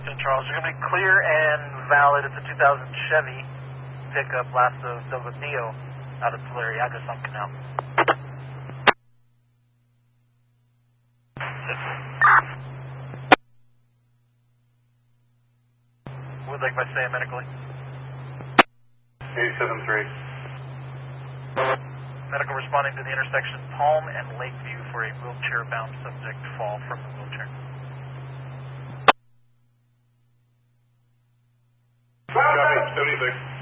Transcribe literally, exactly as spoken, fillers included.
Charles, you're going to be clear and valid. It's a two thousand Chevy pickup, last of Silva Dio, out of Tulare, address on Canal. Would like if I say it medically? eighty-seven three. Medical responding to the intersection Palm and Lakeview for a wheelchair-bound subject fall from the wheelchair. Copy, seventy-six.